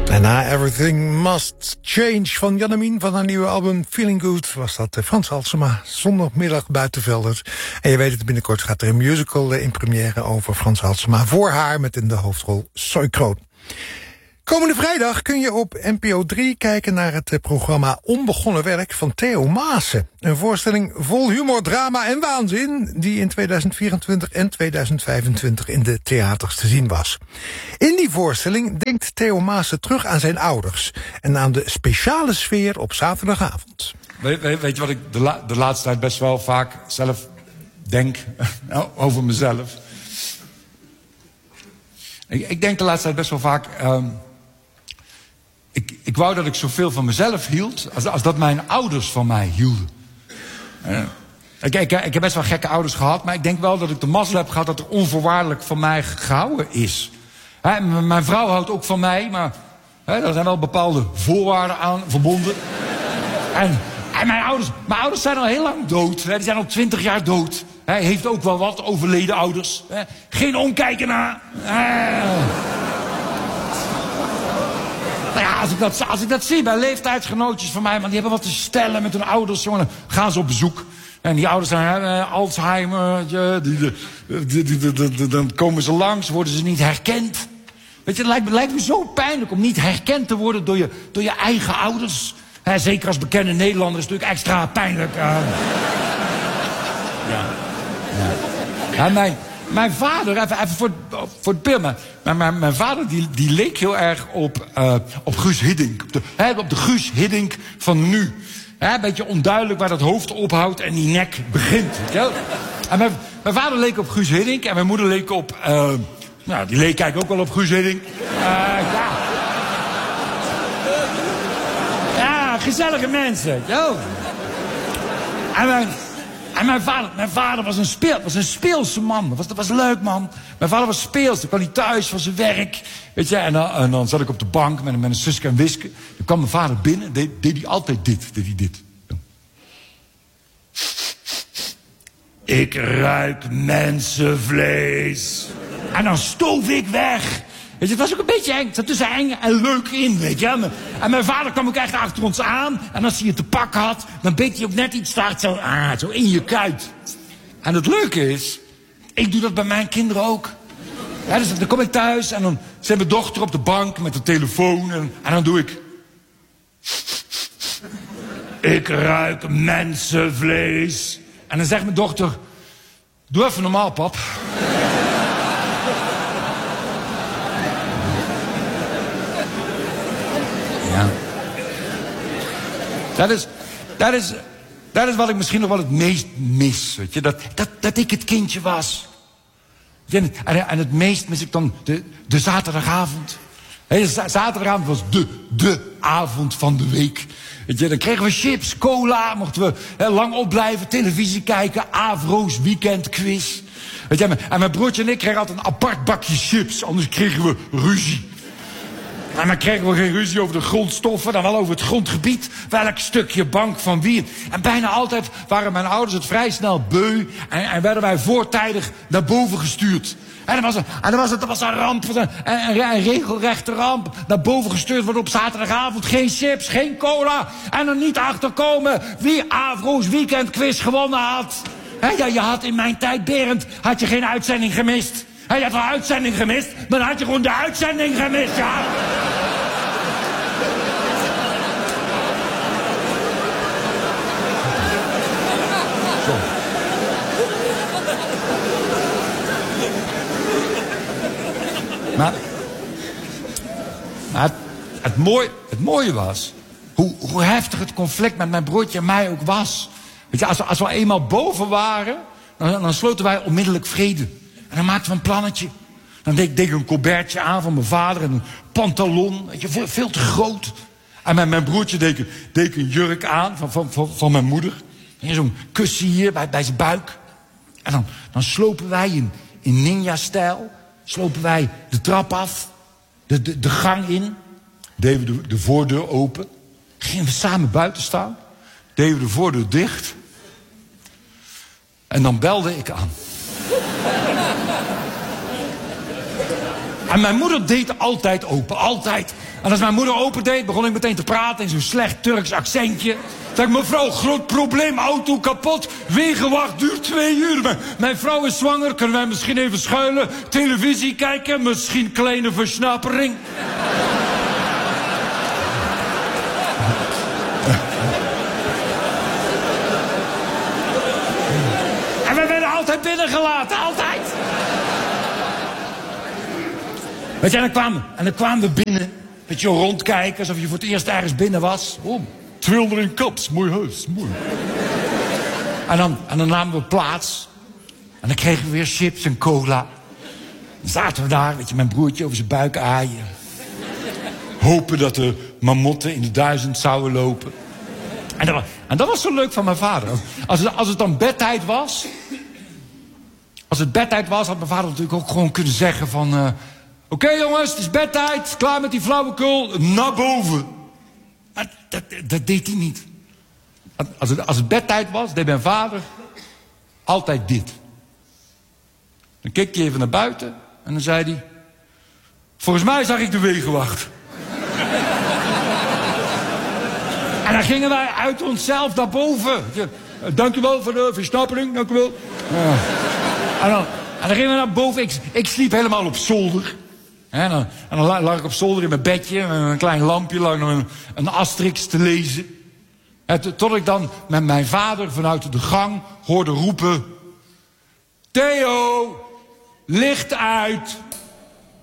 En na Everything Must Change van Jannemien van haar nieuwe album Feeling Good was dat Frans Halsema, zondagmiddag Buitenveldert. En je weet het, binnenkort gaat er een musical in première over Frans Halsema voor haar met in de hoofdrol Soy Kroon. Komende vrijdag kun je op NPO 3 kijken naar het programma Onbegonnen Werk van Theo Maassen. Een voorstelling vol humor, drama en waanzin die in 2024 en 2025 in de theaters te zien was. In die voorstelling denkt Theo Maassen terug aan zijn ouders en aan de speciale sfeer op zaterdagavond. Weet je wat ik de laatste tijd best wel vaak zelf denk over mezelf? Ik denk de laatste tijd best wel vaak... Ik wou dat ik zoveel van mezelf hield als dat mijn ouders van mij hielden. Ik heb best wel gekke ouders gehad, maar ik denk wel dat ik de mazzel heb gehad dat er onvoorwaardelijk van mij gehouden is. Mijn vrouw houdt ook van mij, maar daar zijn wel bepaalde voorwaarden aan verbonden. En mijn ouders zijn al heel lang dood. Die zijn al 20 jaar dood. Hij heeft ook wel wat overleden ouders. Geen omkijken naar. Nou ja, als ik dat zie bij leeftijdsgenootjes van mij, man, die hebben wat te stellen met hun ouders, jongen, dan gaan ze op bezoek. En die ouders zijn Alzheimer, dan komen ze langs, worden ze niet herkend. Weet je, het lijkt me zo pijnlijk om niet herkend te worden door je eigen ouders. Zeker als bekende Nederlander is het natuurlijk extra pijnlijk. Ja, mijn vader, even voor het beeld, mijn vader die leek heel erg op Guus Hiddink. Op de Guus Hiddink van nu. Een beetje onduidelijk waar dat hoofd ophoudt en die nek begint. En mijn vader leek op Guus Hiddink en mijn moeder leek op... die leek eigenlijk ook wel op Guus Hiddink. Ja, gezellige mensen. En mijn vader was een speelse man. Dat was leuk, man. Mijn vader was speels. Dan kwam hij thuis van zijn werk. Weet je, en dan zat ik op de bank met een Suske en Wiske. Dan kwam mijn vader binnen. Deed hij altijd dit. Ik ruik mensenvlees. En dan stoof ik weg. Weet je, het was ook een beetje eng. Het zat tussen eng en leuk in, weet je. En mijn vader kwam ook echt achter ons aan. En als hij je te pakken had, dan beet hij ook net iets te hard zo in je kuit. En het leuke is, ik doe dat bij mijn kinderen ook. Dus dan kom ik thuis en dan zit mijn dochter op de bank met de telefoon. En dan doe ik... Ik ruik mensenvlees. En dan zegt mijn dochter... Doe even normaal, pap. Ja. Dat is wat ik misschien nog wel het meest mis. Weet je? Dat ik het kindje was. En het meest mis ik dan de zaterdagavond. Zaterdagavond was de avond van de week. Weet je, dan kregen we chips, cola, mochten we lang opblijven, televisie kijken, Avro's weekendquiz. Weet je, en mijn broertje en ik kregen altijd een apart bakje chips, anders kregen we ruzie. En dan kregen we geen ruzie over de grondstoffen, dan wel over het grondgebied. Welk stukje bank van wie. En bijna altijd waren mijn ouders het vrij snel beu. En werden wij voortijdig naar boven gestuurd. En dat was een ramp, een regelrechte ramp. Naar boven gestuurd worden op zaterdagavond. Geen chips, geen cola. En er niet achterkomen wie Avro's weekendquiz gewonnen had. Je had in mijn tijd, Berend, had je geen uitzending gemist. Je had wel een uitzending gemist, maar dan had je gewoon de uitzending gemist, ja. Zo. Maar het mooie was, hoe heftig het conflict met mijn broertje en mij ook was. Weet je, als we eenmaal boven waren, dan sloten wij onmiddellijk vrede. En dan maakten we een plannetje. Dan deed ik een colbertje aan van mijn vader en een pantalon. Weet je, veel te groot. En mijn broertje deed ik een jurk aan van mijn moeder. En zo'n kussen hier bij zijn buik. En dan slopen wij in ninja-stijl. Slopen wij de trap af. De gang in. Deden we de voordeur open. Gingen we samen buiten staan. Deden we de voordeur dicht. En dan belde ik aan. En mijn moeder deed altijd open, altijd. En als mijn moeder open deed, begon ik meteen te praten in zo'n slecht Turks accentje. Zeg ik, mevrouw, groot probleem, auto kapot, wegenwacht duurt 2 uur. Mijn vrouw is zwanger, kunnen wij misschien even schuilen, televisie kijken, misschien kleine versnappering. En we werden altijd binnengelaten, altijd. Weet je, en dan kwamen we binnen. Beetje rondkijken, alsof je voor het eerst ergens binnen was. Oh, 200 kaps, mooi huis, mooi. En dan namen we plaats. En dan kregen we weer chips en cola. Dan zaten we daar, weet je, mijn broertje over zijn buik aaien. Hopen dat de mammotten in de 1000 zouden lopen. En dat was zo leuk van mijn vader. Als het dan bedtijd was... Als het bedtijd was, had mijn vader natuurlijk ook gewoon kunnen zeggen van... Oké, jongens, het is bedtijd. Klaar met die flauwekul. Naar boven. Maar dat deed hij niet. Als het bedtijd was, deed mijn vader altijd dit. Dan keek hij even naar buiten. En dan zei hij... Volgens mij zag ik de wegenwacht. En dan gingen wij uit onszelf naar boven. Dank u wel voor de versnappering. Dank u wel. Ja. En dan gingen we naar boven. Ik sliep helemaal op zolder. En dan lag ik op zolder in mijn bedje, met een klein lampje, lag nog een Asterix te lezen. Tot ik dan met mijn vader vanuit de gang hoorde roepen... Theo, licht uit.